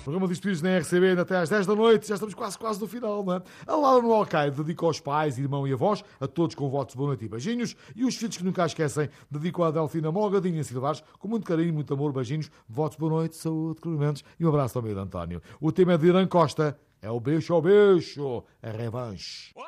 Programa de Espíritos na RCB até às 10 da noite. Já estamos quase no final, não é? A Laura no Alcaide dedica aos pais, irmão e avós, a todos com votos de boa noite e beijinhos. E os filhos que nunca esquecem, dedico a Delfina Mogadinha Silvares, com muito carinho, muito amor, beijinhos, votos de boa noite, saúde, cumprimentos e um abraço ao meio de António. O tema é de Irã Costa. É o beijo ao beijo, a revanche.